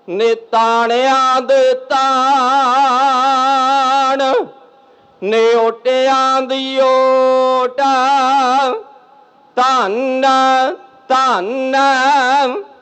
ਨੇ ਤਾਣਿਆਂ ਦੇ ਤਾਣ, ਨੇ ਓਟਿਆਂ ਦੀ ਓਟ। ਧੰਨ ਧੰਨ